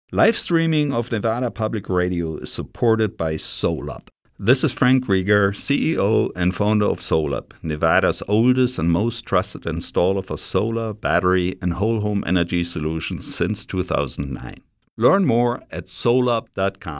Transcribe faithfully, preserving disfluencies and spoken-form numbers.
Live streaming of Nevada Public Radio is supported by SolUp. This is Frank Rieger, C E O and founder of SolUp, Nevada's oldest and most trusted installer for solar, battery, and whole home energy solutions since two thousand nine. Learn more at solup dot com.